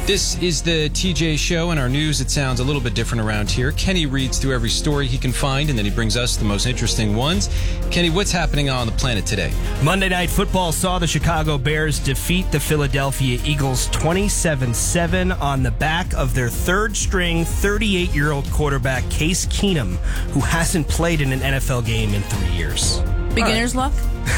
This is the TJ Show. In our news, it sounds a little bit different around here. Kenny reads through every story he can find, and then he brings us the most interesting ones. Kenny, what's happening on the planet today? Monday Night Football saw the Chicago Bears defeat the Philadelphia Eagles 27-7 on the back of their third-string 38-year-old quarterback, Case Keenum, who hasn't played in an NFL game in 3 years. Beginner's luck?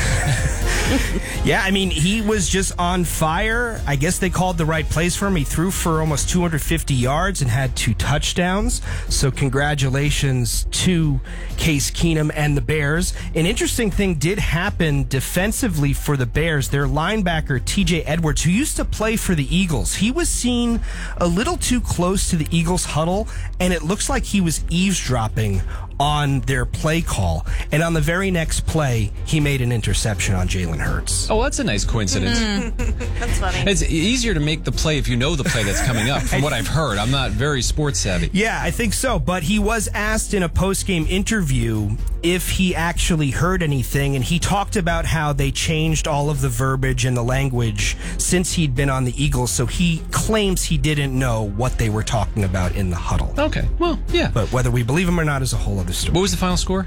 Yeah, I mean, he was just on fire. I guess they called the right plays for him. He threw for almost 250 yards and had 2 touchdowns. So congratulations to Case Keenum and the Bears. An interesting thing did happen defensively for the Bears. Their linebacker, TJ Edwards, who used to play for the Eagles, he was seen a little too close to the Eagles huddle, and it looks like he was eavesdropping on their play call. And on the very next play, he made an interception on Jalen Hurts. Oh, that's a nice coincidence. That's funny. It's easier to make the play if you know the play that's coming up, from what I've heard. I'm not very sports savvy. Yeah, I think so. But he was asked in a post-game interview if he actually heard anything, and he talked about how they changed all of the verbiage and the language since he'd been on the Eagles, so he claims he didn't know what they were talking about in the huddle. Okay, well, yeah. But whether we believe him or not is a whole other story. What was the final score?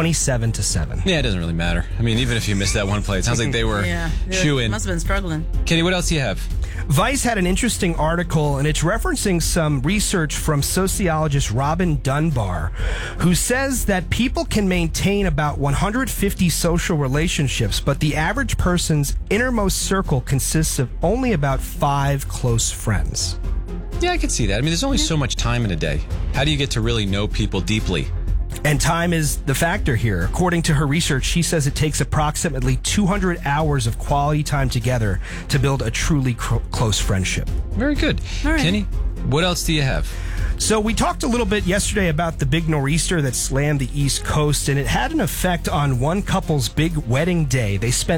27-7. Yeah, it doesn't really matter. I mean, even if you missed that one play, it sounds like they were shoo-in. Must have been struggling. Kenny, what else do you have? Vice had an interesting article, and it's referencing some research from sociologist Robin Dunbar, who says that people can maintain about 150 social relationships, but the average person's innermost circle consists of only about 5 close friends. Yeah, I could see that. I mean, there's only so much time in a day. How do you get to really know people deeply? And time is the factor here. According to her research, she says it takes approximately 200 hours of quality time together to build a truly close friendship. Very good. All right. Kenny, what else do you have? So we talked a little bit yesterday about the big nor'easter that slammed the East Coast, and it had an effect on one couple's big wedding day. They spent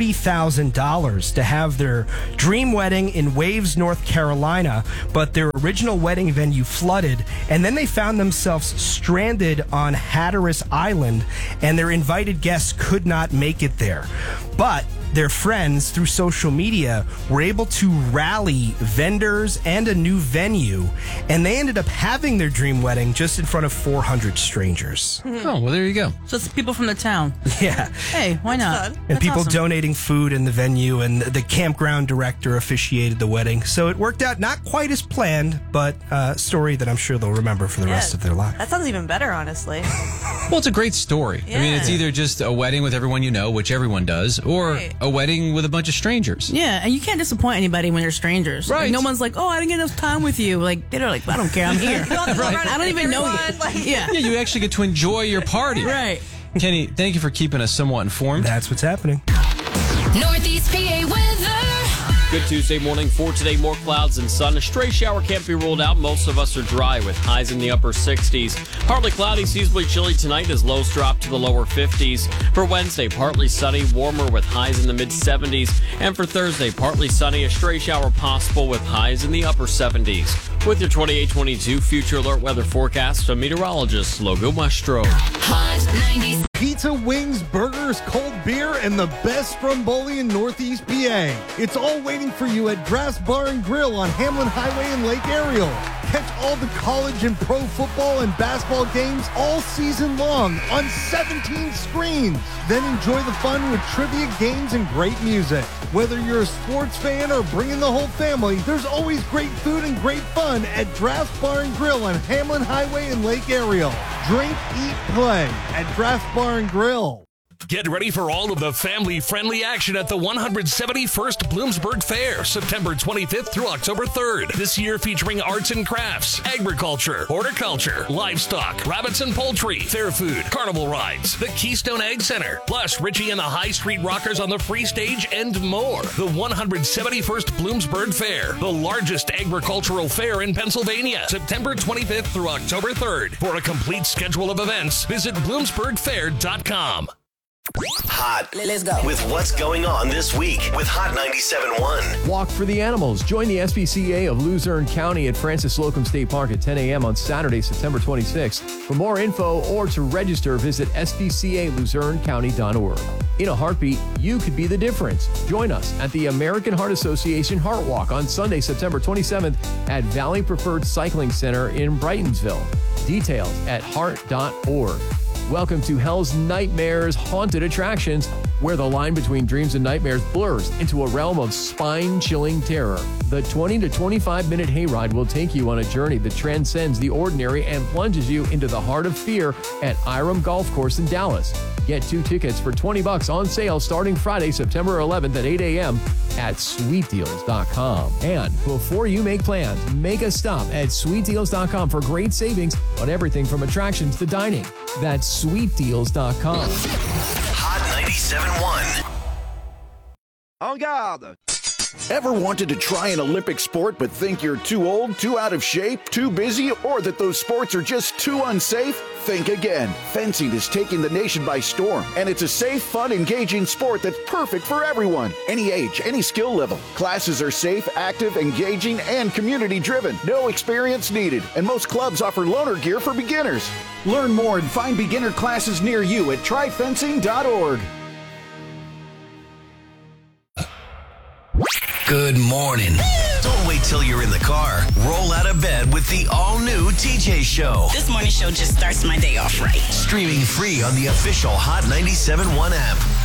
$30,000 to have their dream wedding in Waves, North Carolina, but their original wedding venue flooded, and then they found themselves stranded on Hatteras Island, and their invited guests could not make it there. But their friends, through social media, were able to rally vendors and a new venue, and they ended up having their dream wedding just in front of 400 strangers. Oh, well, there you go. So it's people from the town. Yeah. Hey, why not? And That's people awesome. donating food in the venue, and the campground director officiated the wedding. So it worked out not quite as planned, but a story that I'm sure they'll remember for the rest of their life. That sounds even better, honestly. Well, it's a great story. I mean, it's Yeah. either just a wedding with everyone you know, which everyone does, or Right. a wedding with a bunch of strangers. Yeah, and you can't disappoint anybody when they're strangers. Right. Like, no one's like, oh, I didn't get enough time with you. Like, they're like, I don't care, I'm here. I don't even know you. Yeah. Yeah, you actually get to enjoy your party. Right. Kenny, thank you for keeping us somewhat informed. That's what's happening. Northeast PA weather. Good Tuesday morning. For today, more clouds and sun. A stray shower can't be ruled out. Most of us are dry with highs in the upper 60s. Partly cloudy, seasonably chilly tonight as lows drop to the lower 50s. For Wednesday, partly sunny, warmer with highs in the mid 70s. And for Thursday, partly sunny, a stray shower possible with highs in the upper 70s. With your 28-22 Future Alert weather forecast, I'm meteorologist Logo Mastro. Hot 90s. Pizza, wings, burgers, cold beer, and the best stromboli in Northeast PA. It's all waiting for you at Draft's Bar and Grill on Hamlin Highway in Lake Ariel. Catch all the college and pro football and basketball games all season long on 17 screens. Then enjoy the fun with trivia games and great music. Whether you're a sports fan or bringing the whole family, there's always great food and great fun at Draft's Bar and Grill on Hamlin Highway in Lake Ariel. Drink, eat, play at Draft's Bar and Grill. Get ready for all of the family-friendly action at the 171st Bloomsburg Fair, September 25th through October 3rd. This year featuring arts and crafts, agriculture, horticulture, livestock, rabbits and poultry, fair food, carnival rides, the Keystone Egg Center, plus Richie and the High Street Rockers on the free stage and more. The 171st Bloomsburg Fair, the largest agricultural fair in Pennsylvania, September 25th through October 3rd. For a complete schedule of events, visit bloomsburgfair.com. Hot. Let's go. With what's going on this week with Hot 97.1. Walk for the Animals. Join the SPCA of Luzerne County at Francis Slocum State Park at 10 a.m. on Saturday, September 26th. For more info or to register, visit spcaluzernecounty.org. In a heartbeat, you could be the difference. Join us at the American Heart Association Heart Walk on Sunday, September 27th at Valley Preferred Cycling Center in Brightonsville. Details at heart.org. Welcome to Hell's Nightmares Haunted Attractions, where the line between dreams and nightmares blurs into a realm of spine-chilling terror. The 20 to 25-minute hayride will take you on a journey that transcends the ordinary and plunges you into the heart of fear at Iram Golf Course in Dallas. Get 2 tickets for $20 on sale starting Friday, September 11th at 8 a.m. at sweetdeals.com. And before you make plans, make a stop at sweetdeals.com for great savings on everything from attractions to dining. That's sweetdeals.com. Hot 97.1. En garde! Ever wanted to try an Olympic sport but think you're too old, too out of shape, too busy, or that those sports are just too unsafe? Think again. Fencing is taking the nation by storm, and it's a safe, fun, engaging sport that's perfect for everyone. Any age, any skill level. Classes are safe, active, engaging, and community-driven. No experience needed, and most clubs offer loaner gear for beginners. Learn more and find beginner classes near you at tryfencing.org. Good morning. Don't wait till you're in the car. Roll out of bed with the all-new TJ Show. This morning show just starts my day off right. Streaming free on the official Hot 97.1 app.